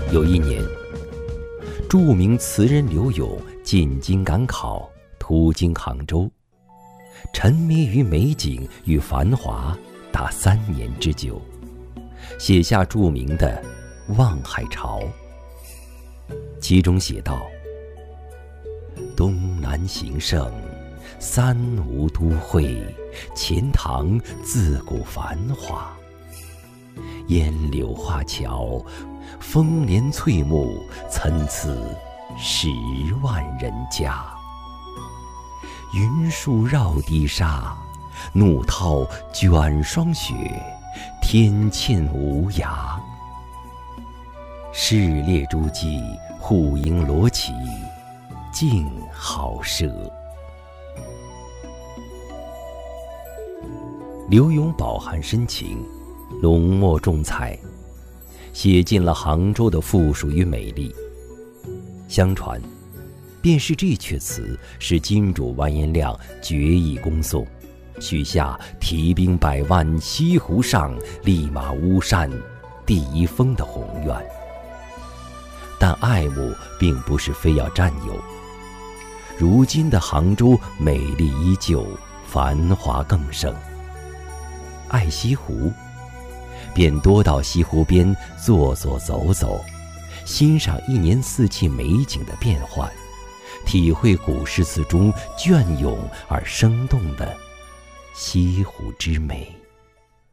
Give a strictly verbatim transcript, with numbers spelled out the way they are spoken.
有一年，著名词人柳永进京赶考，途经杭州，沉迷于美景与繁华达三年之久，写下著名的《望海潮》。其中写道：东南形胜，三吴都会，钱塘自古繁华。烟柳画桥，风帘翠幕，参差十万人家。云树绕堤沙，怒涛卷霜雪，天堑无涯。市列诸暨，户牨罗绮，竞好奢。柳永饱含深情，浓墨重彩，写尽了杭州的富庶与美丽。相传，便是这阙词使金主完颜亮决意攻宋，许下提兵百万，西湖上，立马巫山，第一峰的宏愿。但爱慕并不是非要占有。如今的杭州美丽依旧，繁华更盛。爱西湖，便多到西湖边坐坐走走，欣赏一年四季美景的变幻，体会古诗词中隽永而生动的西湖之美。